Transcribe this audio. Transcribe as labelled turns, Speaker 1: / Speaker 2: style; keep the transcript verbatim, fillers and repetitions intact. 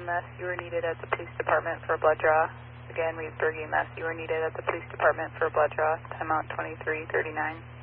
Speaker 1: M S, you are needed at the police department for a blood draw. Again, Reedsburg E M S, you are needed at the police department for a blood draw. Timeout twenty-three thirty-nine.